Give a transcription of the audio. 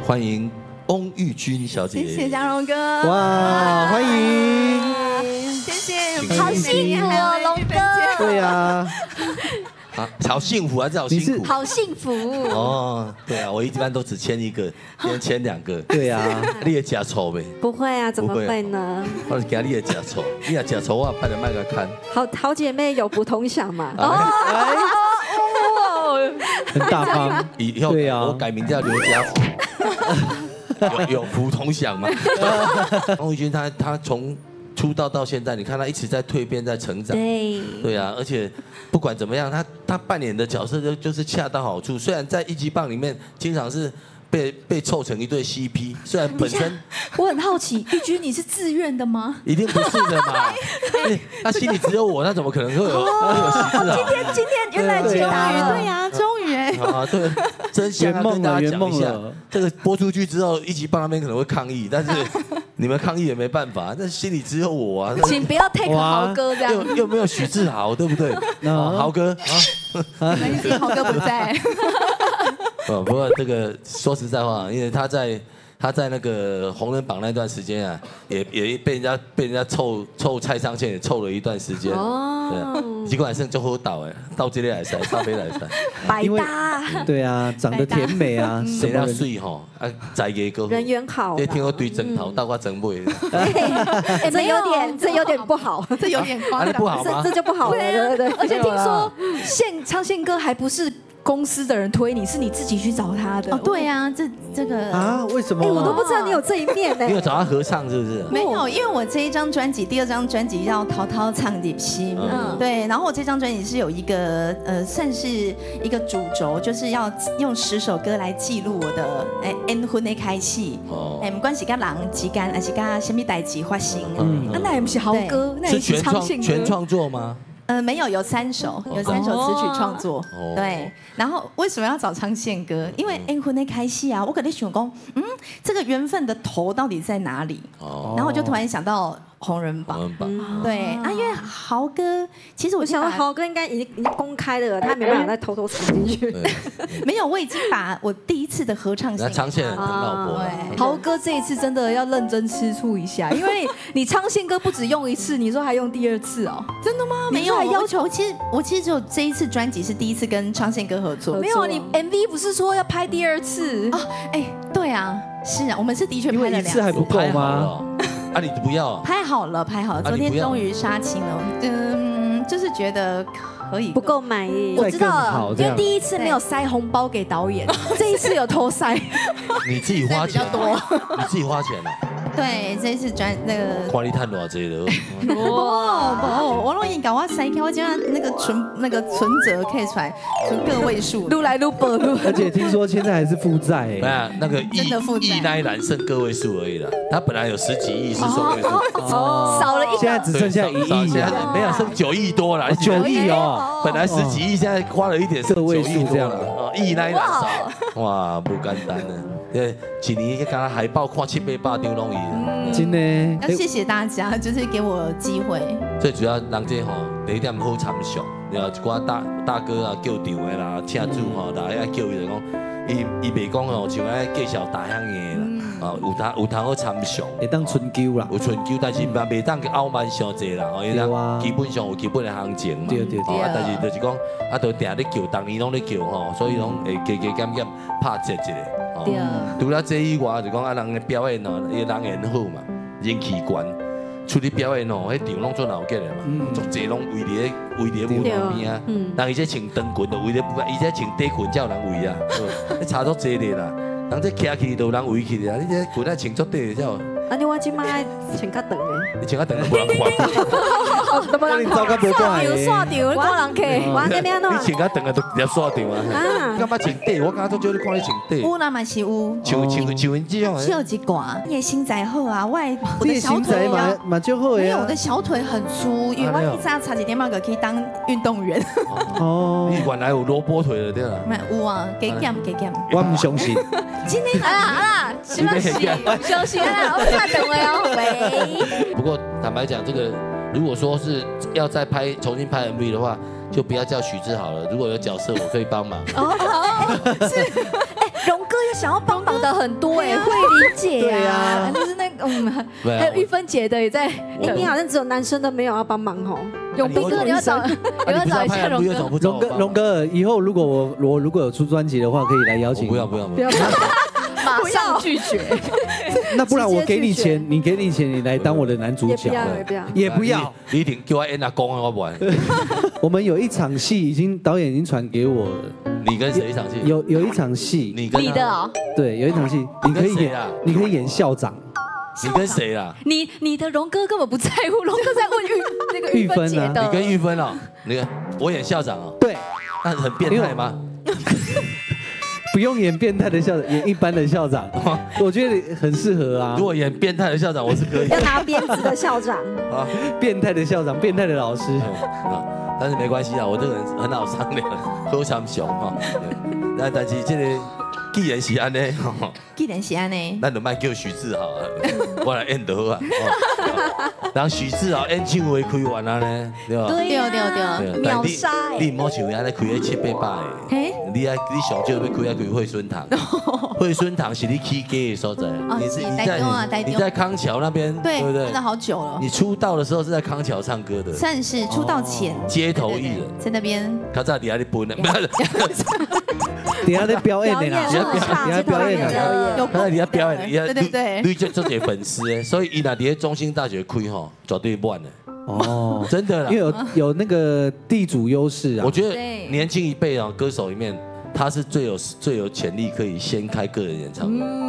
欢迎翁玉君小姐。 谢谢嘉荣哥。 哇，欢迎！ 谢谢， 好幸福哦，龙哥。 对啊， 好幸福还是好辛苦？ 好幸福哦，对啊，我一般都只签一个，今天签2个。 对啊， 你也假丑呗？ 不会啊，怎么会呢？ 我是惊你也假丑，你也假丑，我拍着麦克看。 好姐妹有福同享嘛。 很大方。 以后对啊， 我改名叫刘家福。有福同享嘛？翁玉君他从出道到现在，你看他一直在蜕变，在成长。对啊，而且不管怎么样，他扮演的角色就是恰到好处。虽然在一级棒里面经常是被凑成一对 CP， 虽然本身我很好奇，玉君你是自愿的吗？ 一定不是的嘛。他心里只有我，那怎么可能会有喜事啊？ 今天原来终于对呀，终于啊，对，真相要跟大家讲一下。这个播出去之后，一级棒那边可能会抗议，但是你们抗议也没办法，但心里只有我啊。 请不要 take 豪哥这样， 又没有许志豪，对不对？豪哥啊，没关系，豪哥不在。 不过这个说实在话，因为他在那个红人榜那段时间啊，也被人家凑蔡昌宪也凑了一段时间。对啊，结果还剩最后倒哎，到这里来塞，到北来塞， 百搭。 对啊，长得甜美啊， 谁要水吼啊，在个哥人缘好。 你听我对整头到我整尾。 这有点不好， 这有点夸张， 不好吗？ 这就不好了，对。 而且听说昌宪哥还不是公司的人推你，是你自己去找他的。哦，对啊，这个啊，为什么？ 我都不知道你有这一面呢。 你有找他合唱是不是？ 没有，因为我这一张专辑，第2张专辑叫《滔滔唱入心》，对，然后我这张专辑是有一个算是一个主轴，就是要用10首歌来记录我的缘分的开始。不管是跟人之间，还是跟什么代志发生。那也不是豪哥，那也是昌宪哥。 全创作吗？ 没有3首，有3首词曲创作。对，然后为什么要找昌宪哥？因为缘分的开始啊，我跟你想讲，这个缘分的头到底在哪里？然后我就突然想到红人榜。对啊，因为豪哥，其实我想到豪哥应该已经公开了，他没办法再偷偷藏进去。 没有，我已经把我第一次的合唱献给昌宪老婆。 豪哥这一次真的要认真吃醋一下，因为你昌宪哥不止用1次，你说还用第2次哦？真的吗？没有。要求我其实只有这一次专辑是第1次跟昌宪哥合作，没有你 MV 不是说要拍第2次啊？对啊，是啊，我们是的确拍了2次， 因为1次还不够吗？ 啊，你不要？ 拍好了，昨天终于杀青了。就是觉得可以不够满意。 我知道了，因为第1次没有塞红包给导演，这一次有偷塞。 你自己花钱多，你自己花钱了。 对，这一次那个。 看你赚多少钱了？ 我容易搞我塞开，我今晚那个存折可以出来，存个位数，撸来撸薄撸。 而且听说现在还是负债。 没有，那个亿那一栏剩个位数而已了。他本来有10几亿是双位数， 少了1。 现在只剩下1亿， 没有剩9亿多了 ，9亿哦。 本来10几亿，现在花了一点， 个位数这样亿那一栏少，哇，不简单呢。对，一年刚刚海报看700、8张拢有。 真的。 要谢谢大家，就是给我机会。 最主要人这吼，第一点好参详，然后一寡大哥啊叫场的啦，请主吼，大家叫伊就讲，伊袂讲吼，像爱介绍大乡的啦，有通好参详， 会当春秋啦， 有春秋，但是袂当去傲慢伤济啦，因为基本上有基本的行情嘛， 对。 但是就是讲，就定咧叫，当年拢咧叫吼，所以拢会加减拍折一下。除了这以外，就讲人的表演哦，伊人缘好嘛，人气悬。出去表演哦，迄场拢做闹吉的嘛，足济拢围伫舞台边啊，人伊这穿长裙就围咧，伊这穿短裙才有人围啊，你差足济咧啦，人这徛起就有人围起咧，你这裙仔穿足短才有。 你我即摆穿较长的， 你穿较长就无人看。 都无人看，刷掉，我人客，我这边喏。 你穿较长的都直接刷掉啊！你干嘛穿短？我刚刚都叫你看你穿短。 有啦嘛是有。 像因这种。 笑一寡，你的身材好啊，我的小腿嘛就好呀。 没有，我的小腿很粗，因为我一早差一点半个可以当运动员。 哦。你原来有萝卜腿了对啦。 有啊，加减。 我唔相信。 今天好啦，休息啦，我下等了哟。 不过坦白讲，这个如果说是要再重新拍 MV 的话，就不要叫许志豪了。如果有角色，我可以帮忙。 是， 荣哥也想要帮忙的很多哎，慧玲姐啊，就是那个还有玉芬姐的也在。 你好像只有男生的没有要帮忙哦。 永斌哥，你要找一下荣哥。 荣哥，以后如果我如果有出专辑的话，可以来邀请。 不要， 马上拒绝。 那不然我给你钱，你来当我的男主角。也不要， 你一定叫我演阿公啊，我不玩。 我们有一场戏，导演已经传给我了。 你跟谁一场戏？ 有一场戏， 你的哦。 对，有一场戏，你可以演校长。 你跟谁啦？ 你的荣哥根本不在乎，荣哥在问那个玉芬姐的。 你跟玉芬哦，那个我演校长哦。 对， 那很变态吗？ 不用演变态的校长，演一般的校长，我觉得很适合啊。 如果演变态的校长，我是可以。 要拿鞭子的校长啊，变态的校长，变态的老师。 但是没关系啊，我这个人很好商量，好强雄哈。但是这个既然是安尼，咱就卖叫徐志豪，我来演得好啊。让徐志豪演唱会开完啊呢，对吧？ 对，秒杀哎！ 你唔好像安尼开700-800的，你上少要开惠孙堂，惠孙堂是你起家的所在，你在康桥那边，对不对？ 真的好久了。 你出道的时候是在康桥唱歌的， 算是出道前街头艺人， 在那边。 他在底下你奔的， 底下在表演的啦， 底下表演的， 他在底下表演， 对， 你做这粉丝所以伊那底下中兴大学开吼，绝对满的。哦，真的啦， 因为有那个地主优势啊。 我觉得年轻一辈啊，歌手里面他是最有潜力可以先开个人演唱会。